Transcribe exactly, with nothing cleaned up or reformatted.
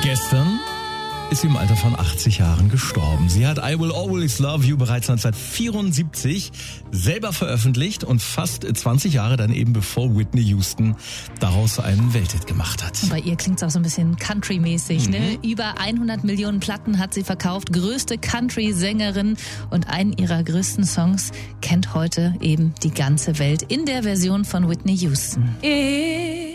Gestern ist sie im Alter von achtzig Jahren gestorben. Sie hat I Will Always Love You bereits neunzehnhundertvierundsiebzig selber veröffentlicht und fast zwanzig Jahre dann eben bevor Whitney Houston daraus einen Welthit gemacht hat. Und bei ihr klingt's auch so ein bisschen Country-mäßig, mhm. ne? Über hundert Millionen Platten hat sie verkauft, größte Country-Sängerin, und einen ihrer größten Songs kennt heute eben die ganze Welt in der Version von Whitney Houston. Ich